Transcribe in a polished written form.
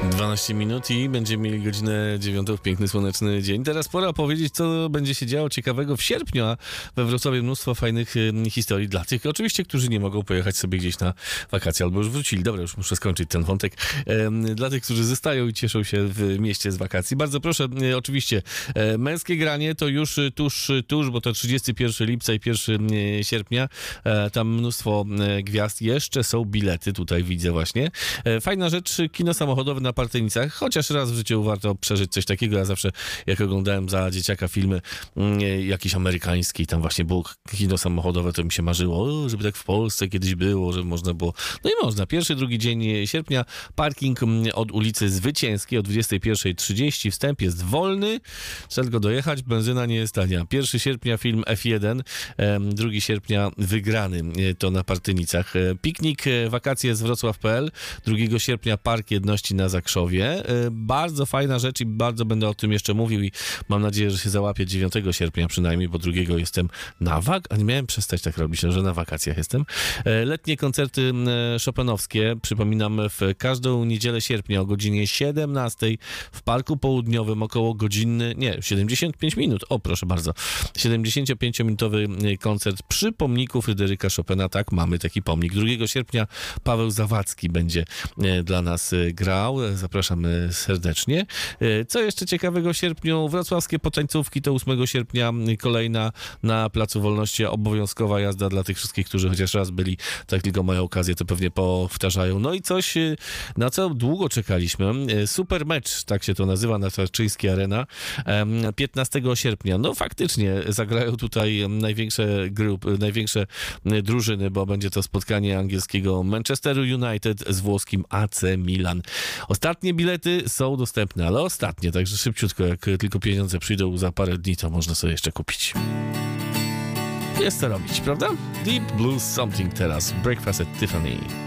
12 minut i będziemy mieli godzinę 9 w piękny, słoneczny dzień. Teraz pora powiedzieć, co będzie się działo ciekawego w sierpniu, a we Wrocławiu mnóstwo fajnych historii dla tych, oczywiście, którzy nie mogą pojechać sobie gdzieś na wakacje albo już wrócili. Dobra, już muszę skończyć ten wątek. Dla tych, którzy zostają i cieszą się w mieście z wakacji. Bardzo proszę, oczywiście, męskie granie to już tuż, bo to 31 lipca i 1 sierpnia. Tam mnóstwo gwiazd. Jeszcze są bilety, tutaj widzę właśnie. Fajna rzecz, kino samochodowe na Partynicach, chociaż raz w życiu warto przeżyć coś takiego. Ja zawsze, jak oglądałem za dzieciaka filmy jakiś amerykański, tam właśnie było kino samochodowe, to mi się marzyło, żeby tak w Polsce kiedyś było, żeby można było. No i można. Pierwszy, drugi dzień sierpnia, parking od ulicy Zwycięskiej o 21:30. Wstęp jest wolny, trzeba tylko dojechać, benzyna nie jest tania. 1 sierpnia film F1, 2 sierpnia Wygrany, to na Partynicach. Piknik, wakacje z Wrocław.pl, 2 sierpnia Park Jedności na Zakrzowie. Bardzo fajna rzecz i bardzo będę o tym jeszcze mówił i mam nadzieję, że się załapię 9 sierpnia przynajmniej, bo 2 jestem a nie miałem przestać tak robić, że na wakacjach jestem. Letnie koncerty chopinowskie, przypominam, w każdą niedzielę sierpnia o godzinie 17 w Parku Południowym, około godziny, 75 minut, o proszę bardzo, 75-minutowy koncert przy pomniku Fryderyka Chopina. Tak, mamy taki pomnik. 2 sierpnia Paweł Zawadzki będzie dla nas grał. Zapraszamy serdecznie. Co jeszcze ciekawego w sierpniu? Wrocławskie potańcówki to 8 sierpnia kolejna na Placu Wolności obowiązkowa jazda dla tych wszystkich, którzy chociaż raz byli, tak tylko mają okazję, to pewnie powtarzają. No i coś, na co długo czekaliśmy. Super mecz, tak się to nazywa, na Tarczyńskiej Arena. 15 sierpnia. No faktycznie zagrają tutaj największe drużyny, bo będzie to spotkanie angielskiego Manchesteru United z włoskim AC Milan. Ostatnie bilety są dostępne, ale ostatnie, także szybciutko, jak tylko pieniądze przyjdą za parę dni, to można sobie jeszcze kupić. Jest co robić, prawda? Deep Blues Something teraz. Breakfast at Tiffany.